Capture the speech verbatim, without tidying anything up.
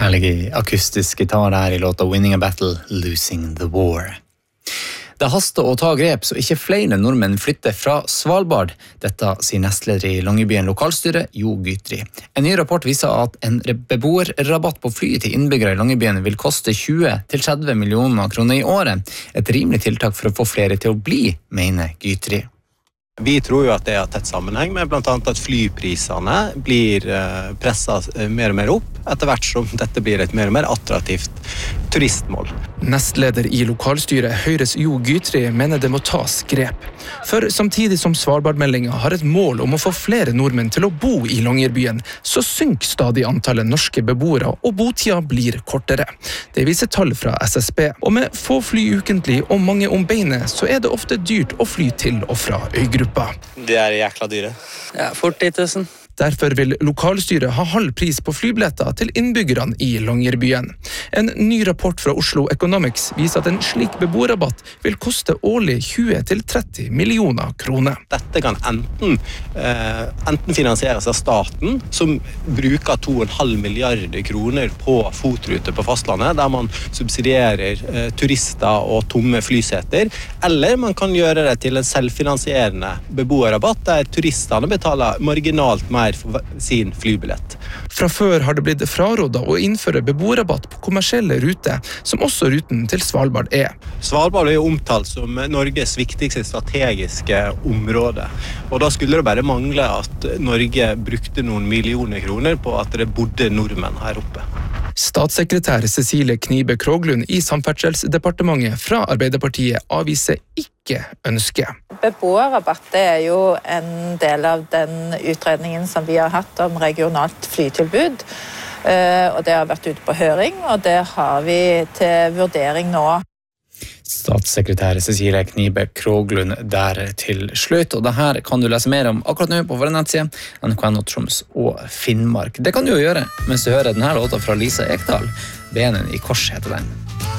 Herlig akustisk gitar der I låta Winning a Battle, Losing the War. Det haster å ta grep, så ikke flere nordmenn flytter fra Svalbard. Dette sier nestleder I Longyearbyen lokalstyre, Jo Gytri. En ny rapport viser at en beboerrabatt på flyet til innbyggere I Longyearbyen vil koste tjue til tretti millioner kroner I året. Et rimelig tiltak for å få flere til å bli, mener Gytri. Vi tror jo at det har tett sammenheng med blant annet at flyprisene blir presset mer og mer opp, etter hvert som dette blir et mer og mer attraktivt turistmål. Nestleder I lokalstyret Høyres Jo Gytri mener det må tas grep. For samtidig som Svalbardmeldingen har et mål om å få flere nordmenn til å bo I Longyearbyen, så synker stadig antallet norske beboere, og botida blir kortere. Det viser tall fra S S B. Og med få fly ukentlig og mange om beinet, så er det ofte dyrt å fly til og fra øygruppa. Det er jækla dyre. Ja, fort ti tusen. Derfor vil lokalstyret ha halv pris på flybilletter til innbyggerne I Longyearbyen. En ny rapport fra Oslo Economics viser at en slik beboerrabatt vil koste årlig tjue til tretti millioner kroner. Dette kan enten, eh, enten finansieres av staten, som bruker to komma fem milliarder kroner på fotruter på fastlandet, der man subsidierer eh, turister og tomme flyseter, eller man kan gjøre det til en selvfinansierende beboerrabatt, der turistene betaler marginalt mer for sin flybillett. Fra før har det blitt frarådet å innføre beboerrabatt på kommersielle ruter, som også ruten til Svalbard er. Svalbard er jo omtalt som Norges viktigste strategiske område, og da skulle det bare mangle at Norge brukte noen millioner kroner på at det bodde nordmenn her oppe. Statssekretær Cecilie Knibe Kroglund I Samferdselsdepartementet fra Arbeiderpartiet avviser ikke ønsket. Beboerrabatt er jo en del av den utredningen som vi har hatt om regionalt flytilbud, og det har vært ute på høring, og det har vi til vurdering nå. Statssekretær Cecilie Knibe Kroglund der til slutt, og det her kan du lese mer om akkurat nå på vår nettside, N K N og Troms og Finnmark. Det kan du jo gjøre mens du hører denne låta fra Lisa Ekdal. Benen I kors heter den.